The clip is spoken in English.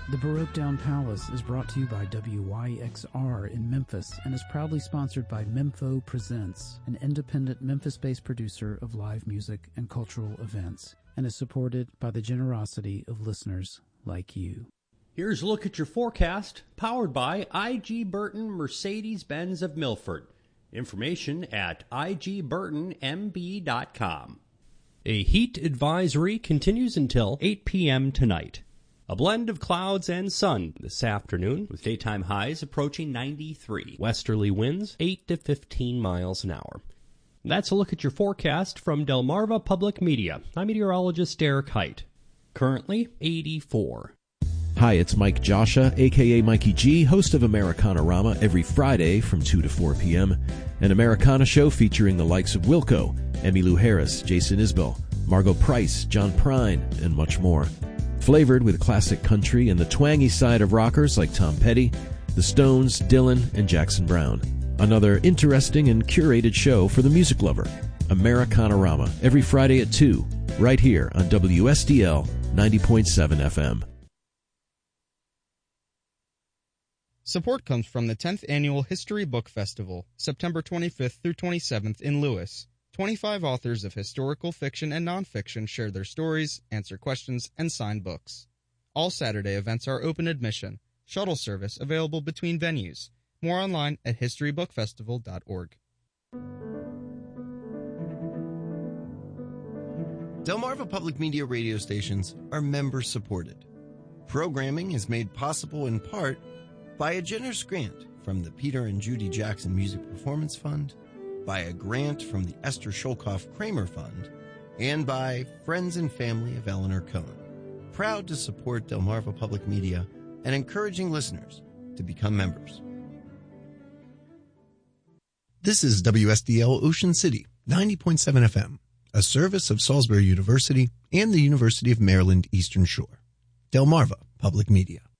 The Baroque Down Palace is brought to you by WYXR in Memphis and is proudly sponsored by Mempho Presents, an independent Memphis-based producer of live music and cultural events, and is supported by the generosity of listeners like you. Here's a look at your forecast, powered by I.G. Burton Mercedes-Benz of Milford. Information at igburtonmb.com. A heat advisory continues until 8 p.m. tonight. A blend of clouds and sun this afternoon, with daytime highs approaching 93. Westerly winds 8 to 15 miles an hour. That's a look at your forecast from Delmarva Public Media. I'm meteorologist Derek Height. Currently 84. Hi, it's Mike Josha, a.k.a. Mikey G, host of Americana-Rama every Friday from 2 to 4 p.m., an Americana show featuring the likes of Wilco, Emmylou Harris, Jason Isbell, Margot Price, John Prine, and much more. Flavored with classic country and the twangy side of rockers like Tom Petty, the Stones, Dylan, and Jackson Browne. Another interesting and curated show for the music lover. Americana-Rama every Friday at 2, right here on WSDL 90.7 FM. Support comes from the 10th Annual History Book Festival, September 25th through 27th in Lewis. 25 authors of historical fiction and nonfiction share their stories, answer questions, and sign books. All Saturday events are open admission. Shuttle service available between venues. More online at historybookfestival.org. Delmarva Public Media radio stations are member-supported. Programming is made possible in part by a generous grant from the Peter and Judy Jackson Music Performance Fund, by a grant from the Esther Sholkoff Kramer Fund, and by friends and family of Eleanor Cohen. Proud to support Delmarva Public Media and encouraging listeners to become members. This is WSDL Ocean City, 90.7 FM, a service of Salisbury University and the University of Maryland Eastern Shore. Delmarva Public Media.